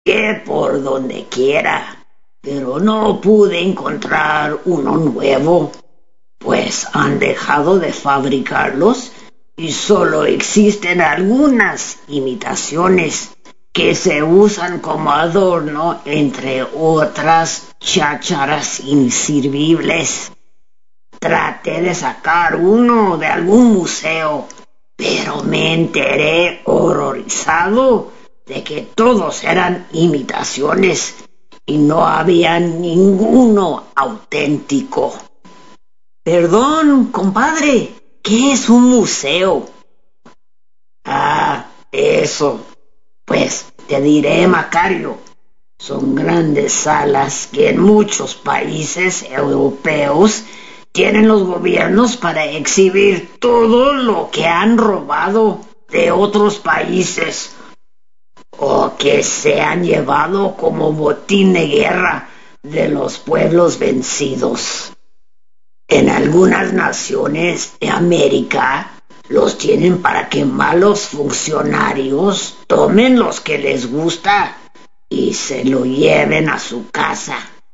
busqué por donde quiera, pero no pude encontrar uno nuevo, pues han dejado de fabricarlos y solo existen algunas imitaciones que se usan como adorno entre otras chácharas inservibles. Traté de sacar uno de algún museo, pero me enteré horrorizado de que todos eran imitaciones y no había ninguno auténtico. Perdón, compadre, ¿qué es un museo? Ah, eso. Pues te diré, Macario, son grandes salas que en muchos países europeos tienen los gobiernos para exhibir todo lo que han robado de otros países o que se han llevado como botín de guerra de los pueblos vencidos. En algunas naciones de América los tienen para que malos funcionarios tomen los que les gusta y se lo lleven a su casa.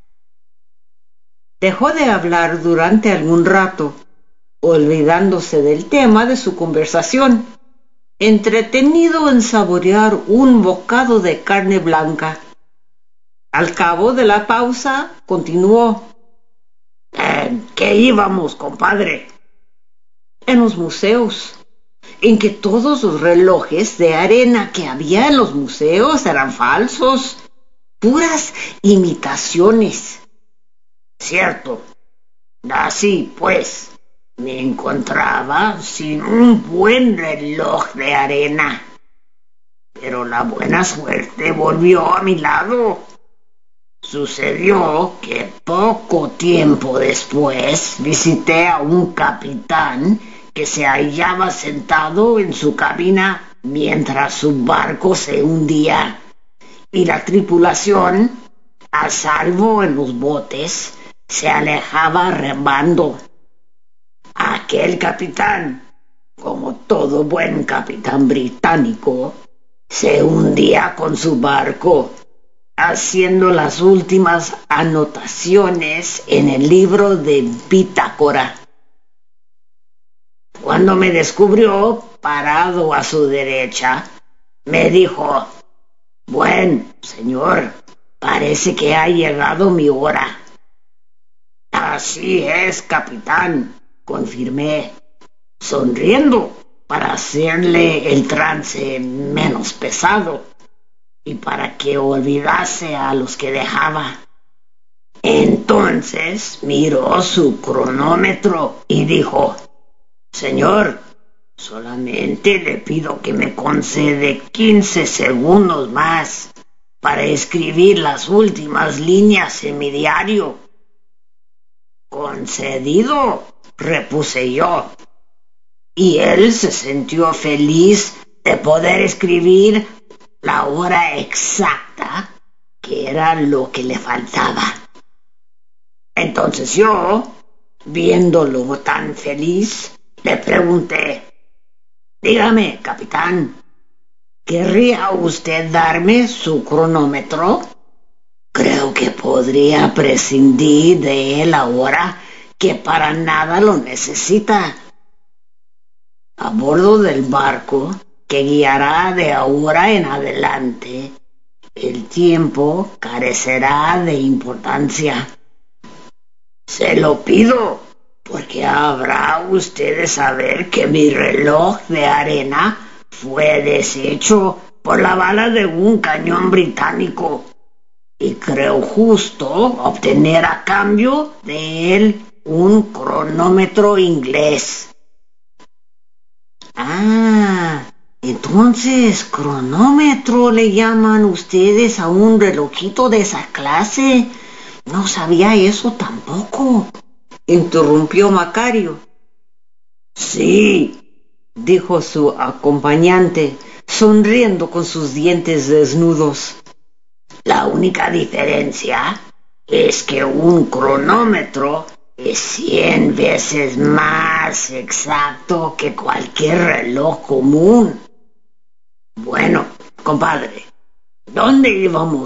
Dejó de hablar durante algún rato, olvidándose del tema de su conversación, entretenido en saborear un bocado de carne blanca. Al cabo de la pausa, continuó. ¿Qué íbamos, compadre? En los museos, en que todos los relojes de arena que había en los museos eran falsos, puras imitaciones. Cierto. Así pues, me encontraba sin un buen reloj de arena. Pero la buena suerte volvió a mi lado. Sucedió que poco tiempo después visité a un capitán que se hallaba sentado en su cabina mientras su barco se hundía y la tripulación, a salvo en los botes, se alejaba remando. Aquel capitán, como todo buen capitán británico, se hundía con su barco, haciendo las últimas anotaciones en el libro de bitácora. Cuando me descubrió parado a su derecha, me dijo: «Buen señor, parece que ha llegado mi hora». «Así es, capitán», confirmé, sonriendo para hacerle el trance menos pesado y para que olvidase a los que dejaba. Entonces miró su cronómetro y dijo: «Señor, solamente le pido que me concede 15 segundos más para escribir las últimas líneas en mi diario». «Concedido», repuse yo, y él se sintió feliz de poder escribir la hora exacta, que era lo que le faltaba. Entonces yo, viéndolo tan feliz, le pregunté: «Dígame, capitán, ¿querría usted darme su cronómetro? Creo que podría prescindir de él ahora que para nada lo necesita. A bordo del barco que guiará de ahora en adelante, el tiempo carecerá de importancia. Se lo pido, porque habrá usted de saber que mi reloj de arena fue deshecho por la bala de un cañón británico, y creo justo obtener a cambio de él un cronómetro inglés». Ah, entonces cronómetro le llaman ustedes a un relojito de esa clase. No sabía eso tampoco, interrumpió Macario. «Sí», dijo su acompañante, sonriendo con sus dientes desnudos. «La única diferencia es que un cronómetro es 100 veces más exacto que cualquier reloj común». Bueno, compadre, ¿dónde íbamos